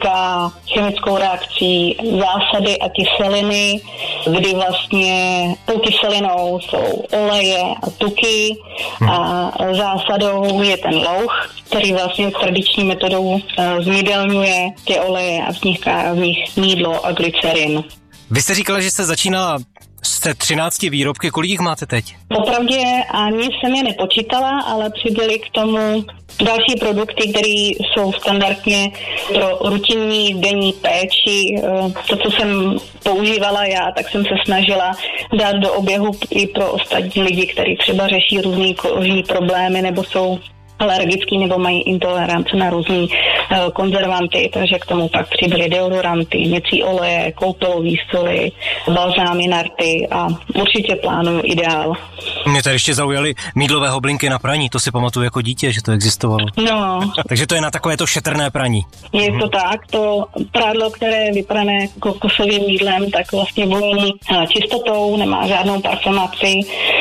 chemickou reakcí zásady a kyseliny, kdy vlastně tou kyselinou jsou oleje a tuky a zásadou je ten louh, který vlastně tradiční metodou zmídelňuje ty oleje a vzniká v nich mýdlo a glycerin. Vy jste říkala, že jste začínala z 13 výrobky, kolik jich máte teď? Popravdě ani jsem je nepočítala, ale přibyly k tomu další produkty, které jsou standardně pro rutinní denní péči. To, co jsem používala já, tak jsem se snažila dát do oběhu i pro ostatní lidi, kteří třeba řeší různý kožní problémy nebo jsou alergický nebo mají intolerance na různý konzervanty, takže k tomu pak přibyly deodoranty, měcí oleje, koupelové soli, balzámy na rty a určitě plánuju Ideál. Mě tady ještě zaujaly mýdlové hoblinky na praní, to si pamatuju jako dítě, že to existovalo. No. Takže to je na takové to šetrné praní. Je to tak, to prádlo, které je vyprané kokosovým mýdlem, tak vlastně voní čistotou, nemá žádnou parfumaci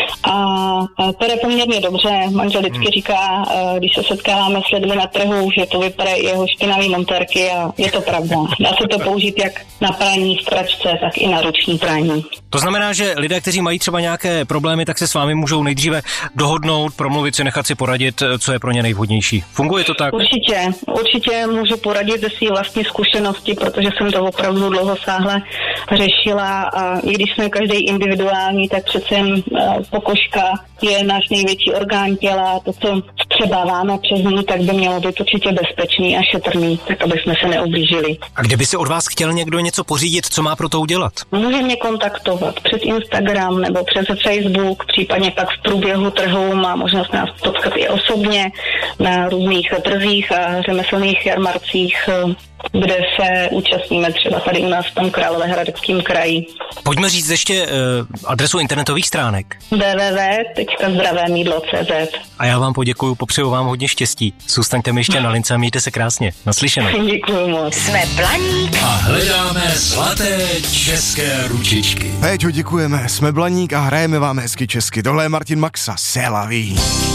a to je poměrně dobře. Manžel vždycky říká, když se setkáváme s lidmi na trhu, že to vypadá jeho špinavý montérky a je to pravda. Dá se to použít jak na praní v pračce, tak i na ruční praní. To znamená, že lidé, kteří mají třeba nějaké problémy, tak se s vámi můžou nejdříve dohodnout, promluvit si, nechat si poradit, co je pro ně nejvhodnější. Funguje to tak? Určitě můžu poradit ze své vlastní zkušenosti, protože jsem to opravdu dlouhosáhle řešila a i když jsme každý individuální, tak přece jen pokožka je náš největší orgán těla. To, co vstřebáváme přes ní, tak by mělo být určitě bezpečný a šetrný, tak aby jsme se neublížili. A kdyby si od vás chtěl někdo něco pořídit, co má pro to udělat? Může mě kontaktovat přes Instagram nebo přes Facebook, případně pak v průběhu trhu má možnost nás potkat i osobně na různých trzích a řemeslných jarmarcích, kde se účastníme třeba tady u nás v tom Královéhradeckém kraji. Pojďme říct ještě adresu internetových stránek. www.zdravemydlo.cz. A já vám poděkuju, popřeju vám hodně štěstí. Zůstaňte mi ještě na lince a mějte se krásně. Naslyšenou. Děkuju moc. Jsme Blaník a hledáme zlaté české ručičky. Péťo, děkujeme. Jsme Blaník a hrajeme vám hezky česky. Tohle je Martin Maxa, C'est la vie.